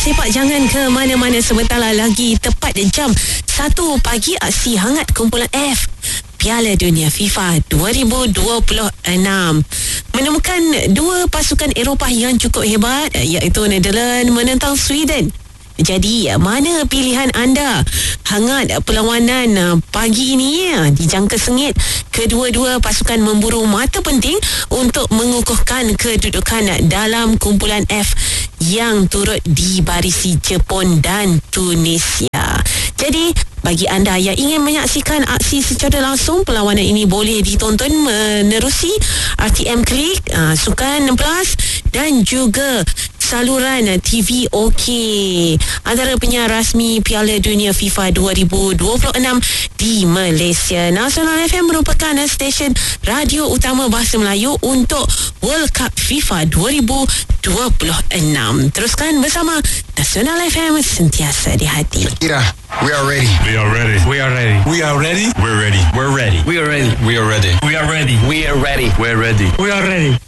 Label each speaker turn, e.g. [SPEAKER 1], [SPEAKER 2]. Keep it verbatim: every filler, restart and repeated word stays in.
[SPEAKER 1] sepak jangan ke mana-mana sebentar lagi. Tepat jam satu pagi, aksi hangat kumpulan F Piala Dunia FIFA dua ribu dua puluh enam menemukan dua pasukan Eropah yang cukup hebat, iaitu Netherlands menentang Sweden. Jadi, mana pilihan anda? Hangat perlawanan pagi ini dijangka sengit. Kedua-dua pasukan memburu mata penting untuk mengukuhkan kedudukan dalam kumpulan F yang turut dibarisi Jepun dan Tunisia. Jadi, bagi anda yang ingin menyaksikan aksi secara langsung, perlawanan ini boleh ditonton menerusi R T M Klik, uh, Sukan Plus dan juga saluran T V OK. Antara penyiar rasmi Piala Dunia FIFA dua ribu dua puluh enam di Malaysia. Nasional F M merupakan stesen radio utama bahasa Melayu untuk World Cup FIFA dua ribu dua puluh enam. Teruskan bersama Nasional F M, sentiasa di hati.
[SPEAKER 2] Ira, we are ready.
[SPEAKER 3] We are ready.
[SPEAKER 4] We are ready.
[SPEAKER 3] We are ready.
[SPEAKER 4] We're ready.
[SPEAKER 3] We're ready.
[SPEAKER 4] We are ready.
[SPEAKER 3] We are ready.
[SPEAKER 4] We are ready.
[SPEAKER 3] We are ready.
[SPEAKER 4] We're ready.
[SPEAKER 3] We're ready.
[SPEAKER 4] We are ready.